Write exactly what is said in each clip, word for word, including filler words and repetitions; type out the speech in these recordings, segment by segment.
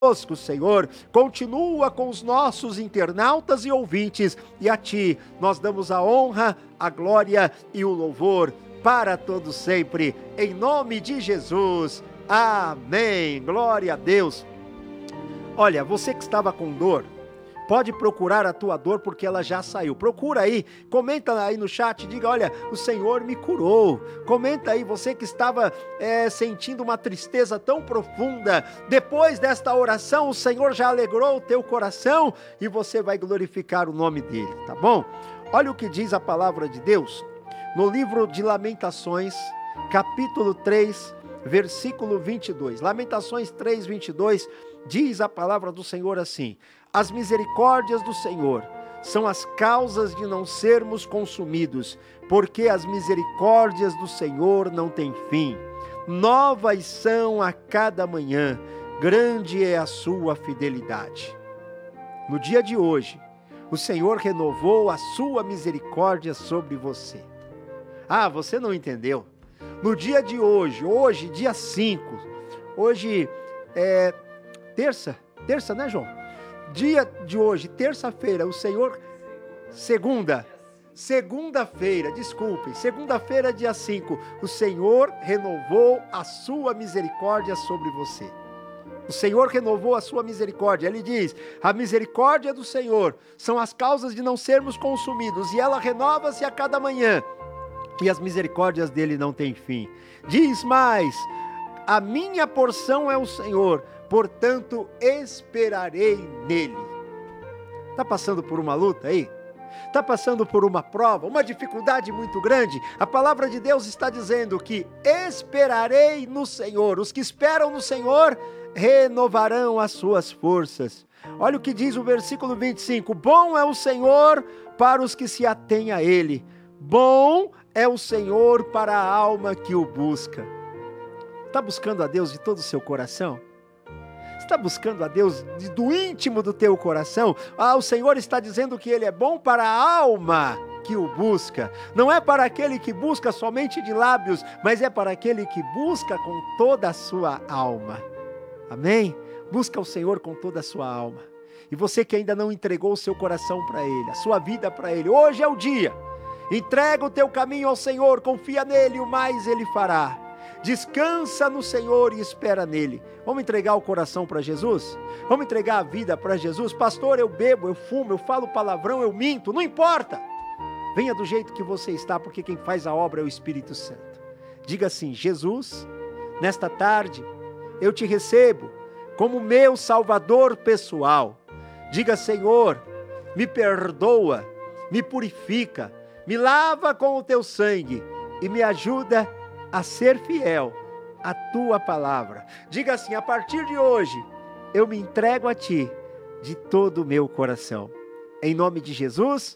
conosco, Senhor, continua com os nossos internautas e ouvintes, e a Ti nós damos a honra, a glória e o louvor para todos sempre, em nome de Jesus, amém, glória a Deus. Olha, você que estava com dor, pode procurar a tua dor porque ela já saiu. Procura aí, comenta aí no chat, diga, olha, o Senhor me curou. Comenta aí, você que estava é, sentindo uma tristeza tão profunda, depois desta oração o Senhor já alegrou o teu coração e você vai glorificar o nome dele, tá bom? Olha o que diz a palavra de Deus no livro de Lamentações, capítulo três, versículo vinte e dois. Lamentações três, vinte e dois, diz a palavra do Senhor assim: as misericórdias do Senhor são as causas de não sermos consumidos, porque as misericórdias do Senhor não têm fim. Novas são a cada manhã, grande é a sua fidelidade. No dia de hoje, o Senhor renovou a sua misericórdia sobre você. Ah, você não entendeu? No dia de hoje, hoje, dia cinco, hoje é terça, terça, né, João? Dia de hoje, terça-feira, o Senhor, segunda, segunda-feira, desculpem, segunda-feira, dia cinco, o Senhor renovou a sua misericórdia sobre você. O Senhor renovou a sua misericórdia. Ele diz, a misericórdia do Senhor são as causas de não sermos consumidos, e ela renova-se a cada manhã, e as misericórdias dele não têm fim. Diz mais, a minha porção é o Senhor, portanto esperarei nele. Está passando por uma luta aí? Está passando por uma prova, uma dificuldade muito grande? A palavra de Deus está dizendo que esperarei no Senhor. Os que esperam no Senhor renovarão as suas forças. Olha o que diz o versículo vinte e cinco. Bom é o Senhor para os que se atêm a Ele. Bom é o Senhor para a alma que o busca. Está buscando a Deus de todo o seu coração? Está buscando a Deus do íntimo do teu coração? Ah, o Senhor está dizendo que Ele é bom para a alma que o busca. Não é para aquele que busca somente de lábios, mas é para aquele que busca com toda a sua alma. Amém? Busca o Senhor com toda a sua alma. E você que ainda não entregou o seu coração para Ele, a sua vida para Ele, hoje é o dia. Entrega o teu caminho ao Senhor, confia nele, o mais Ele fará. Descansa no Senhor e espera nele. Vamos entregar o coração para Jesus? Vamos entregar a vida para Jesus? Pastor, eu bebo, eu fumo, eu falo palavrão, eu minto, não importa. Venha do jeito que você está, porque quem faz a obra é o Espírito Santo. Diga assim, Jesus, nesta tarde eu te recebo como meu Salvador pessoal. Diga, Senhor, me perdoa, me purifica, me lava com o teu sangue e me ajuda a ser fiel à tua palavra. Diga assim, a partir de hoje, eu me entrego a ti de todo o meu coração. Em nome de Jesus,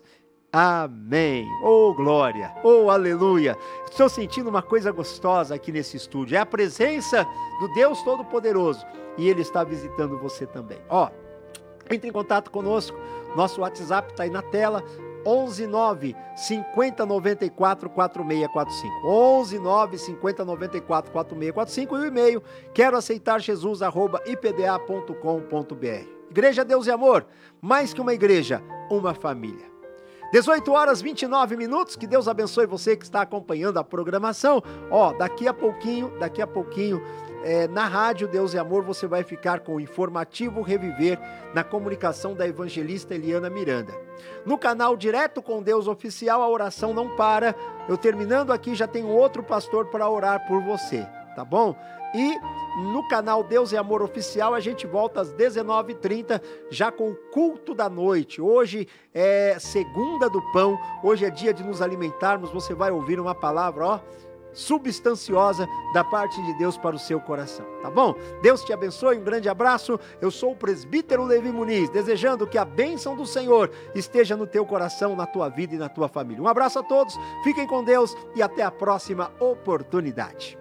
amém. Oh, glória, oh, aleluia. Estou sentindo uma coisa gostosa aqui nesse estúdio. É a presença do Deus Todo-Poderoso e Ele está visitando você também. Ó, entre em contato conosco. Nosso WhatsApp está aí na tela. onze nove cinquenta noventa e quatro quarenta e seis quarenta e cinco. onze nove cinquenta noventa e quatro quarenta e seis quarenta e cinco e o e-mail quero aceitar jesus arroba i p d a ponto com ponto b r. Igreja Deus e Amor, mais que uma igreja, uma família. dezoito horas e vinte e nove minutos, que Deus abençoe você que está acompanhando a programação. Ó, daqui a pouquinho, daqui a pouquinho, é, na rádio Deus e Amor, você vai ficar com o Informativo Reviver, na comunicação da evangelista Eliana Miranda. No canal Direto com Deus Oficial, a oração não para. Eu terminando aqui, já tenho outro pastor para orar por você, tá bom? E no canal Deus e Amor Oficial, a gente volta às dezenove e trinta, já com o culto da noite. Hoje é segunda do pão, hoje é dia de nos alimentarmos. Você vai ouvir uma palavra, ó, substanciosa da parte de Deus para o seu coração, tá bom? Deus te abençoe, um grande abraço. Eu sou o presbítero Levi Muniz, desejando que a bênção do Senhor esteja no teu coração, na tua vida e na tua família. Um abraço a todos, fiquem com Deus e até a próxima oportunidade.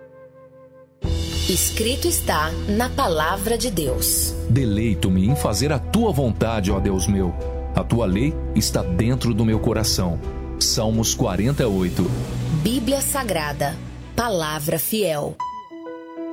Escrito está na palavra de Deus. Deleito-me em fazer a tua vontade, ó Deus meu. A tua lei está dentro do meu coração. Salmos quarenta e oito. Bíblia Sagrada, palavra fiel.